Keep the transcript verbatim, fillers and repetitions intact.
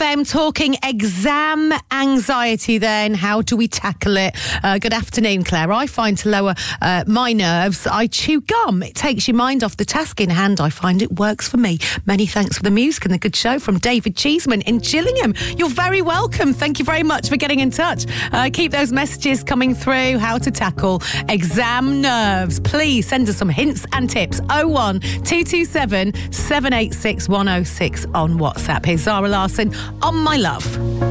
M talking exam anxiety then. How do we tackle it? Uh, good afternoon, Claire. I find to lower uh, my nerves, I chew gum. It takes your mind off the task in hand. I find it works for me. Many thanks for the music and the good show from David Cheeseman in Gillingham. You're very welcome. Thank you very much for getting in touch. Uh, keep those messages coming through. How to tackle exam nerves. Please send us some hints and tips. oh one two two seven seven eight six one oh six on WhatsApp. Here's Zara Larson on My Love.